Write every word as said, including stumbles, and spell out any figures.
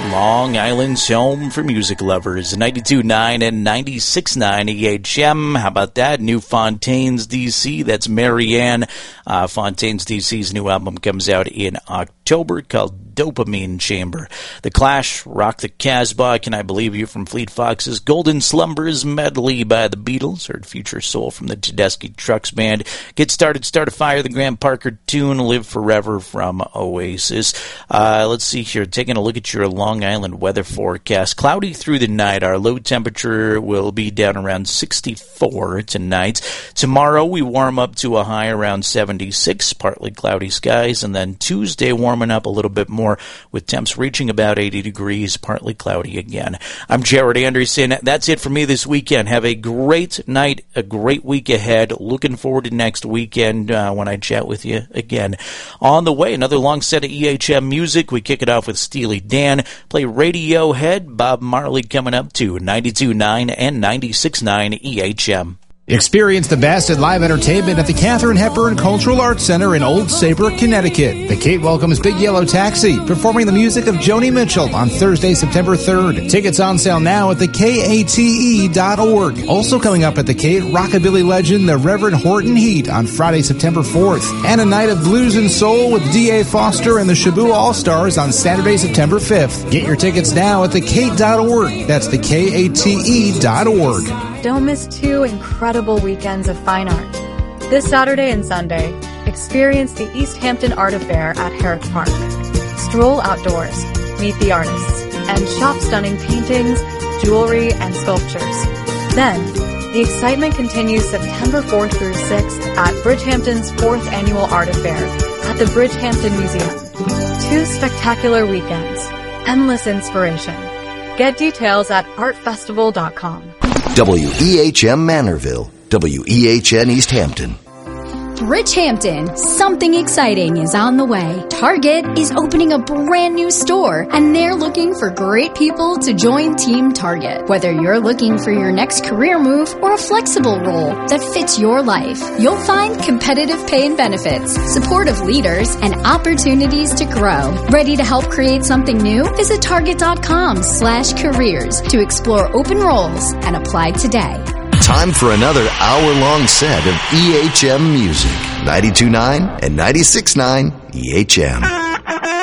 Long Island's home for music lovers. ninety-two point nine and ninety-six point nine E H M. How about that? New Fontaines, D C. That's Marianne. Uh, Fontaines, D C's new album comes out in October called Dopamine Chamber. The Clash, Rock the Casbah, Can I Believe You from Fleet Foxes, Golden Slumbers medley by the Beatles, heard Future Soul from the Tedeschi Trucks Band, Get Started, Start a Fire, the Graham Parker Tune, Live Forever from Oasis. Uh, let's see here, taking a look at your Long Island weather forecast. Cloudy through the night. Our low temperature will be down around sixty-four tonight. Tomorrow we warm up to a high around seventy-six, partly cloudy skies, and then Tuesday warming up a little bit more with temps reaching about eighty degrees, partly cloudy again. I'm Jared Anderson. That's it for me this weekend. Have a great night, a great week ahead. Looking forward to next weekend uh, when I chat with you again. On the way, another long set of E H M music. We kick it off with Steely Dan. Play Radiohead. Bob Marley coming up to ninety-two point nine and ninety-six point nine E H M. Experience the best in live entertainment at the Katharine Hepburn Cultural Arts Center in Old Saybrook, Connecticut. The Kate welcomes Big Yellow Taxi, performing the music of Joni Mitchell on Thursday, September third. Tickets on sale now at the K A T E dot org. Also coming up at the Kate, rockabilly legend, the Reverend Horton Heat on Friday, September fourth. And a night of blues and soul with D A Foster and the Shaboo All-Stars on Saturday, September fifth. Get your tickets now at the Kate dot org. That's the K A T E dot org. Don't miss two incredible weekends of fine art. This Saturday and Sunday, experience the East Hampton Art Affair at Herrick Park. Stroll outdoors, meet the artists, and shop stunning paintings, jewelry, and sculptures. Then, the excitement continues September fourth through sixth at Bridgehampton's fourth Annual Art Affair at the Bridgehampton Museum. Two spectacular weekends, endless inspiration. Get details at art festival dot com. W E H M Manorville, W E H N East Hampton. Bridgehampton, something exciting is on the way. Target is opening a brand new store, and they're looking for great people to join Team Target. Whether you're looking for your next career move or a flexible role that fits your life, you'll find competitive pay and benefits, supportive leaders, and opportunities to grow. Ready to help create something new? Visit target.com slash careers to explore open roles and apply today. Time for another hour-long set of E H M music. ninety-two point nine and ninety-six point nine E H M.